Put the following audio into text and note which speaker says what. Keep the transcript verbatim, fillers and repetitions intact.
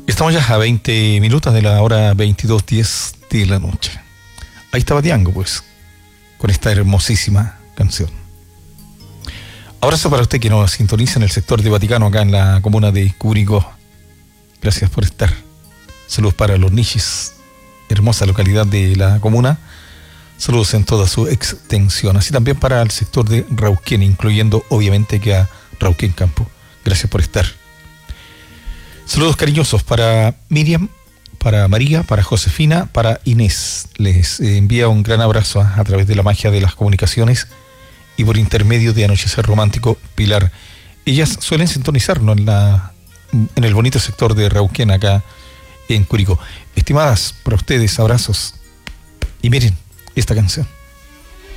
Speaker 1: Estamos ya a veinte minutos de la hora veintidós diez de la noche. Ahí estaba Diango, pues, con esta hermosísima canción. Abrazo para usted que nos sintoniza en el sector de Vaticano, acá en la comuna de Curicó. Gracias por estar. Saludos para los Nichis, hermosa localidad de la comuna. Saludos en toda su extensión. Así también para el sector de Rauquén, incluyendo obviamente que a Rauquén Campo. Gracias por estar. Saludos cariñosos para Miriam, para María, para Josefina, para Inés. Les envía un gran abrazo a, a través de la magia de las comunicaciones y por intermedio de Anochecer Romántico, Pilar. Ellas suelen sintonizarnos en, la, en el bonito sector de Rauquén, acá en Curicó. Estimadas, para ustedes, abrazos. Y miren esta canción.